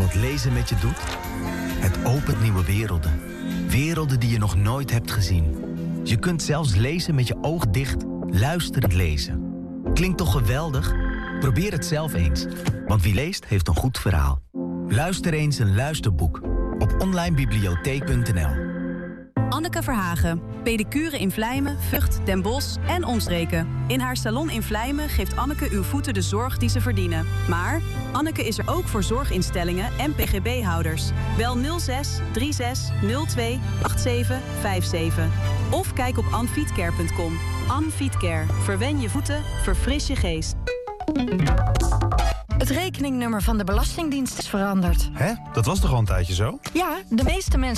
wat lezen met je doet? Het opent nieuwe werelden. Werelden die je nog nooit hebt gezien. Je kunt zelfs lezen met je oog dicht, luisterend lezen. Klinkt toch geweldig? Probeer het zelf eens. Want wie leest, heeft een goed verhaal. Luister eens een luisterboek op onlinebibliotheek.nl. Anneke Verhagen, pedicure in Vlijmen, Vught, Den Bosch en omstreken. In haar salon in Vlijmen geeft Anneke uw voeten de zorg die ze verdienen. Maar Anneke is er ook voor zorginstellingen en pgb-houders. Bel 06 36 02 87 57. Of kijk op anfietcare.com. Anfietcare. Verwen je voeten, verfris je geest. Het rekeningnummer van de Belastingdienst is veranderd. Hè? Dat was toch al een tijdje zo? Ja, de meeste mensen